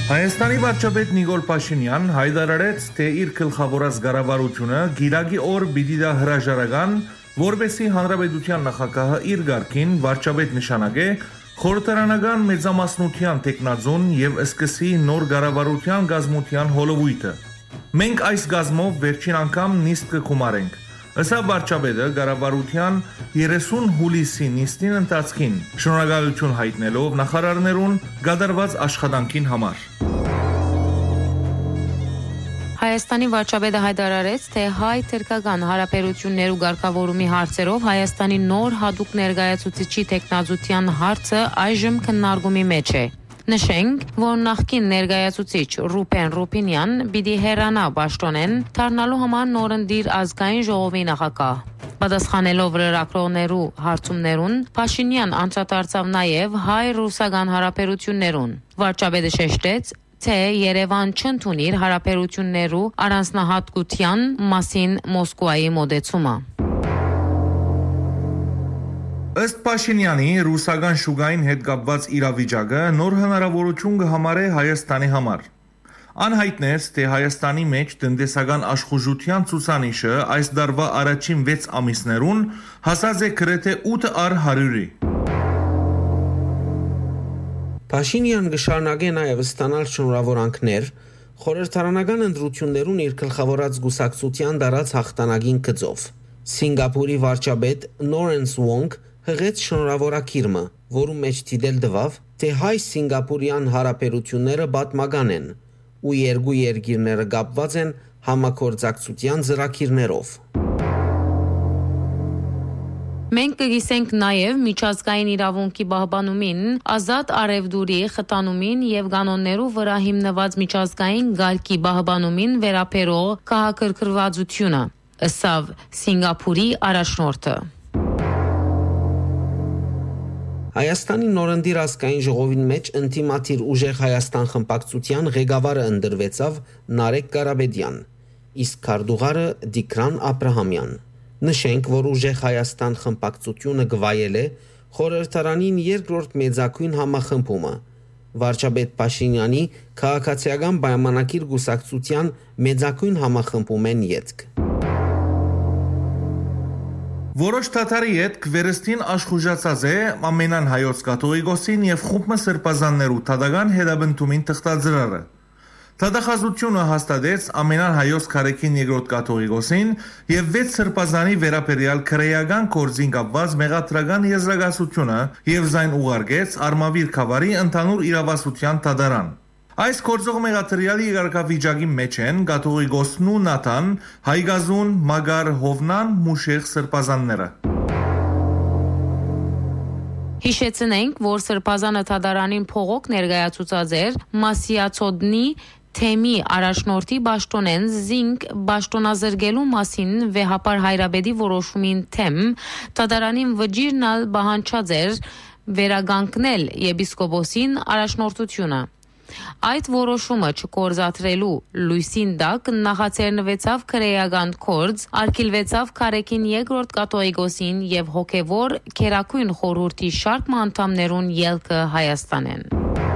Հայաստանի վարչապետ Նիկոլ Փաշինյան հայտարարեց, թե իր գլխավորած կառավարությունը գիրակի օր պիտի դա հրաժարական, որպեսզի հանրապետության նախագահը իր ղարքին վարչապետ նշանակե խորհրդարանական մեծամասնության տեխնազոն եւ սկսի նոր կառավարության գազմության հոլովույթը։ Մենք այս գազմով վերջին անգամ նիստ կգումարենք։ Ըստ վարչապետը կառավարության 30 հուլիսի նիստին ընթացքին շնորհակալություն հայտնելով նախարարներուն կատարված աշխատանքին համար։ Հայաստանի վարչապետը հայտարարեց, թե հայ-թուրքական հարաբերություններու ղեկավարումի հարցերով Հայաստանի նոր հատուկ ներկայացուցիչի տեխնազության հարցը այժմ քննարկումի մեջ է։ Նշենք, որ նախկին ներկայացուցիչ Ռուբեն Ռուբինյան պիտի հեռանա պաշտոնեն, դառնալու համար նորընտիր ազգային ժողովի նախագահ։ Պատասխանելով լրագրողներու հարցումներուն, Փաշինյան անդրադարձավ նաև հայ-ռուսական հարաբերություններուն։ Վարչապետը շեշտեց, թե Երևան չընդունիր հարաբերություններու առանձնահատկության մասին Մոսկվայի մոտեցումը։ Ըստ Փաշինյանի, ռուսական շուկային հետ կապված իրավիճակը նոր հնարավորություն կհամարե Հայաստանի համար։ Անհայտնեց, թե Հայաստանի մեջ տնտեսական աշխուժության ցուցանիշը այս տարվա առաջին 6 ամիսներուն հասած է գրեթե 8/100-ի։ Փաշինյան կշարունակե նաև ստանալ շնորհավորանքներ խորհրդարանական ընտրություններուն իր գլխավորած գուսակցության դարած հաղթանակին գծով։ Սինգապուրի վարչապետ Նորենս Վոնգ հղեց շնորհավորակիրը, որում մեջ դիտել տվավ, թե հայ-սինգապուրյան հարաբերությունները պատմական են ու երկու երկիրները կապված են համագործակցության ծրագիրներով։ Մենք կգիսենք նաև միջազգային իրավունքի պահպանումին, ազատ արևդուրի խթանումին եւ կանոններու վրա հիմնված միջազգային գալքի պահպանումին վերաբերող քաղաքակրթվածությունը, ըստ Սինգապուրի առաջնորդը։ Հայաստանի նորընտիր ազգային ժողովին մեջ ինտիմատիր ուժեղ Հայաստան խմբակցության ղեկավարը ընդրվեցավ Նարեկ Կարապետյան, իսկ քարտուղարը Դիկրան Աբրահամյան։ Նշենք, որ ուժեղ Հայաստան խմբակցությունը գվայել է խորհրդարանին երկրորդ մեծակույն համախմբումը, վարչապետ Փաշինյանի քաղաքացիական պայմանագիր գուսակցության մեծակույն համախմբումեն ետք։ Որոշ թաթարի հետ վերստին աշխուժացած է ամենան հայոց կաթողիկոսին եւ խումբը սրբազաններու թադական հետաբնթումին թղթաձրարը։ Թադախազությունը հաստատեց ամենան հայոց քարեքին երկրորդ կաթողիկոսին եւ 6 սրբազանի վերաբերյալ քրեական կորձին կապված մեղադրական եզրակացությունը եւ զայն ուղարկեց Արմավիր Խավարի ընդհանուր իրավասության թադարան։ Այս կորձող մեղադրյալի երկարավիճակի մեջ են կաթողիկոսն ու Նաթան, Հայգազուն, Մագար, Հովնան, Մուշեղ սրբազանները։ Հիշեցնենք, որ սրբազանը թադարանին փողոք ներկայացուցած էր Մասիացոդնի թեմի առաջնորդի պաշտոնեն զինք պաշտոնազրկելու մասին վեհապար հայրաբեդի որոշումին թեմ թադարանին վճիրնալ պահանջած էր վերականգնել եպիսկոպոսին առաջնորդությունը։ Այդ որոշումը չկործադրելու լույսին տակ նախաձեռնվեցավ քրեական կորձ, արգելվեցավ քարեքին երկրորդ կաթողիկոսին եւ հոգեվոր քերակույն խորհրդի շարք անդամներուն ելքը Հայաստանեն։